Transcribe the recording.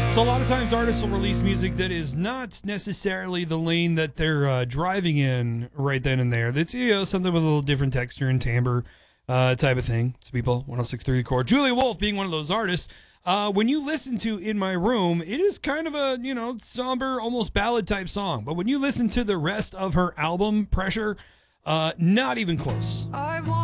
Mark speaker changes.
Speaker 1: So a lot of times artists will release music that is not necessarily the lane that they're driving in right then and there. That's something with a little different texture and timbre type of thing. It's people 106.3 The Core. Julia Wolf being one of those artists. When you listen to In My Room, it is kind of a somber, almost ballad type song. But when you listen to the rest of her album, Pressure, not even close.